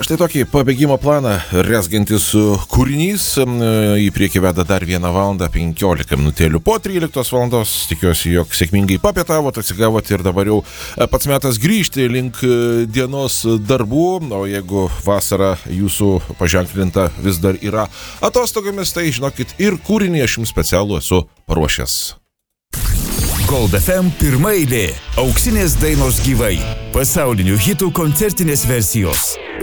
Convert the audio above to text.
Štai tokį pabėgimo planą rezgantis kūrinys. Į priekį veda dar 1 valandą 15 minutėlių po 13 valandos. Tikiuosi, jog sėkmingai papietavot, atsigavot ir dabar jau pats metas grįžti link dienos darbų. O jeigu vasara jūsų paženklinta vis dar yra atostogomis, tai žinokit, ir kūrinį aš jums specialų esu paruošęs. Gold FM pirma eilė. Auksinės dainos gyvai. Pasaulinių hitų koncertinės versijos.